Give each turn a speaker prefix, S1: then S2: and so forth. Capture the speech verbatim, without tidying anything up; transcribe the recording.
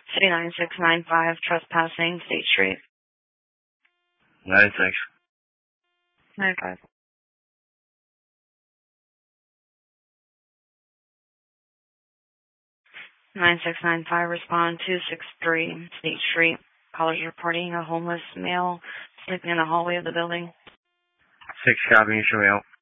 S1: City nine six nine five, trespassing, State Street.
S2: nine six.
S1: nine five. nine six nine five, respond two six three, State Street. Callers reporting a homeless male sleeping in the hallway of the building.
S2: six, copy, you show me out.